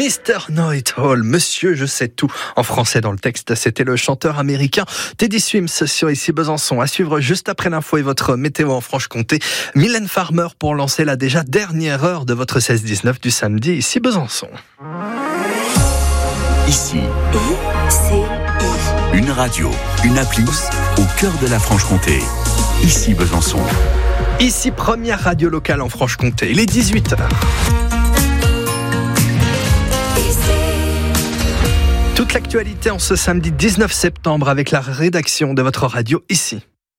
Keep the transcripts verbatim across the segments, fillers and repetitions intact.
mister Know-It-All, Monsieur Je sais tout. En français dans le texte, c'était le chanteur américain Teddy Swims sur Ici Besançon. À suivre juste après l'info et votre météo en Franche-Comté. Mylène Farmer pour lancer la déjà dernière heure de votre seize dix-neuf du samedi Ici Besançon. Ici, I C I. une radio, une appli au cœur de la Franche-Comté. Ici Besançon. Ici, première radio locale en Franche-Comté. Il est dix-huit heures. Toute l'actualité en ce samedi dix-neuf septembre avec la rédaction de votre radio ici.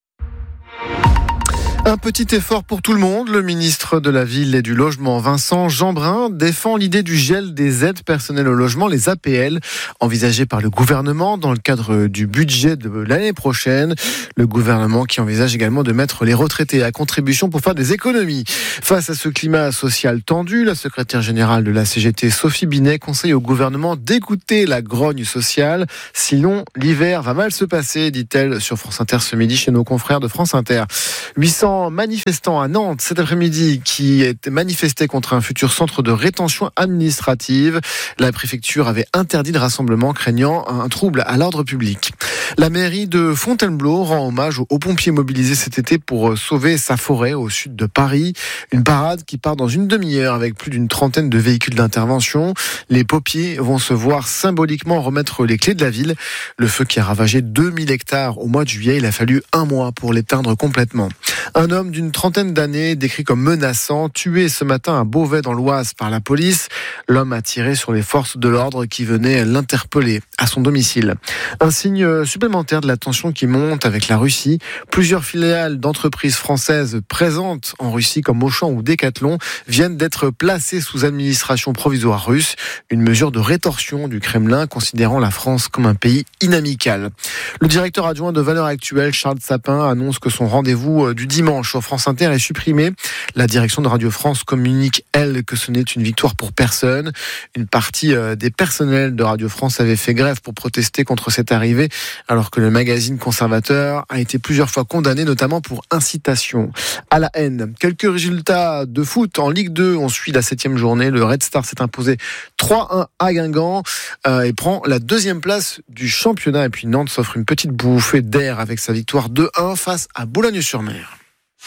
Un petit effort pour tout le monde. Le ministre de la Ville et du Logement, Vincent Jeanbrun, défend l'idée du gel des aides personnelles au logement, les A P L, envisagées par le gouvernement dans le cadre du budget de l'année prochaine. Le gouvernement qui envisage également de mettre les retraités à contribution pour faire des économies. Face à ce climat social tendu, la secrétaire générale de la C G T, Sophie Binet, conseille au gouvernement d'écouter la grogne sociale. Sinon, l'hiver va mal se passer, dit-elle sur France Inter ce midi chez nos confrères de France Inter. huit cents manifestants à Nantes cet après-midi qui étaient manifestés contre un futur centre de rétention administrative. La préfecture avait interdit le rassemblement craignant un trouble à l'ordre public. La mairie de Fontainebleau rend hommage aux pompiers mobilisés cet été pour sauver sa forêt au sud de Paris. Une parade qui part dans une demi-heure avec plus d'une trentaine de véhicules d'intervention. Les pompiers vont se voir symboliquement remettre les clés de la ville. Le feu qui a ravagé deux mille hectares au mois de juillet, il a fallu un mois pour l'éteindre complètement. Un homme d'une trentaine d'années, décrit comme menaçant, tué ce matin à Beauvais dans l'Oise par la police. L'homme a tiré sur les forces de l'ordre qui venaient l'interpeller à son domicile. Un signe supplémentaire de la tension qui monte avec la Russie. Plusieurs filiales d'entreprises françaises présentes en Russie comme Auchan ou Decathlon viennent d'être placées sous administration provisoire russe. Une mesure de rétorsion du Kremlin considérant la France comme un pays inamical. Le directeur adjoint de Valeurs Actuelles, Charles Sapin, annonce que son rendez-vous du dimanche sur France Inter est supprimé. La direction de Radio France communique, elle, que ce n'est une victoire pour personne. Une partie des personnels de Radio France avait fait grève pour protester contre cette arrivée, alors que le magazine conservateur a été plusieurs fois condamné, notamment pour incitation à la haine. Quelques résultats de foot en Ligue deux. On suit la septième journée. Le Red Star s'est imposé trois un à Guingamp euh, et prend la deuxième place du championnat. Et puis Nantes s'offre une petite bouffée d'air avec sa victoire deux un face à Boulogne-sur-Mer.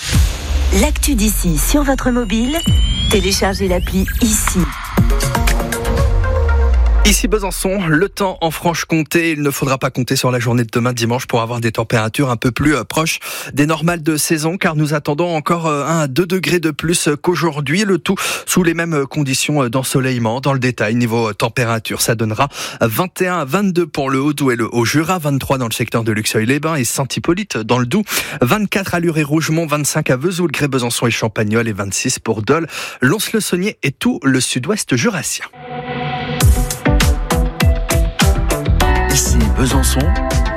L'actu d'ici sur votre mobile, téléchargez l'appli Ici. Ici Besançon, le temps en Franche-Comté, il ne faudra pas compter sur la journée de demain dimanche pour avoir des températures un peu plus proches des normales de saison, car nous attendons encore un à deux degrés de plus qu'aujourd'hui, le tout sous les mêmes conditions d'ensoleillement. Dans le détail, niveau température, ça donnera vingt et un à vingt-deux pour le Haut-Doubs et le Haut-Jura, vingt-trois dans le secteur de Luxeuil-les-Bains et Saint-Hippolyte dans le Doubs, vingt-quatre à Lure-et-Rougemont, vingt-cinq à Vesoul, Grès, Besançon et Champagnole et vingt-six pour Dole, Lons-le-Saunier et tout le sud-ouest jurassien. Ici Besançon,